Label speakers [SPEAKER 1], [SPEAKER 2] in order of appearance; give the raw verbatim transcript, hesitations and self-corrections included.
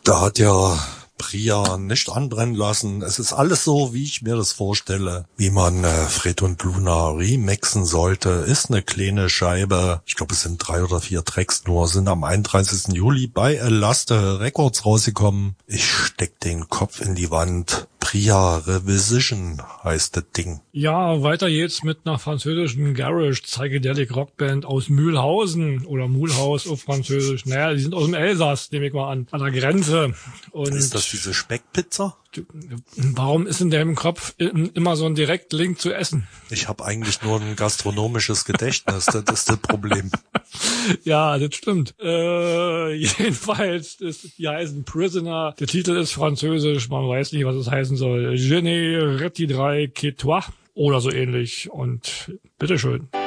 [SPEAKER 1] Da hat ja Priya nicht anbrennen lassen. Es ist alles so, wie ich mir das vorstelle, wie man äh, Fred und Luna remixen sollte. Ist eine kleine Scheibe. Ich glaube, es sind drei oder vier Tracks nur. Sind am einunddreißigsten Juli bei Elaste Records rausgekommen. Ich steck den Kopf in die Wand. Priya Revision heißt das Ding.
[SPEAKER 2] Ja, weiter geht's mit einer französischen Garage Psychedelic Rockband aus Mühlhausen oder Mulhouse auf Französisch. Naja, die sind aus dem Elsass, nehme ich mal an, an der Grenze. Und
[SPEAKER 1] ist das diese Speckpizza?
[SPEAKER 2] Warum ist in deinem Kopf immer so ein Direktlink zu Essen?
[SPEAKER 1] Ich habe eigentlich nur ein gastronomisches Gedächtnis, das ist das Problem.
[SPEAKER 2] Ja, das stimmt. Äh, jedenfalls ist die heißen Prisoner. Der Titel ist französisch, man weiß nicht, was es heißen soll. Je ne retidrai que toi oder so ähnlich. Und bitteschön.